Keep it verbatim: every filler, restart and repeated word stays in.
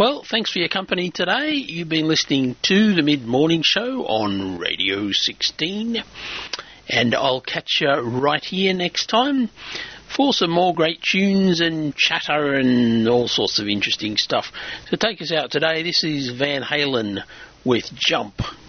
Well, thanks for your company today. You've been listening to the Mid-Morning Show on Radio sixteen. And I'll catch you right here next time for some more great tunes and chatter and all sorts of interesting stuff. To take us out today, this is Van Halen with Jump.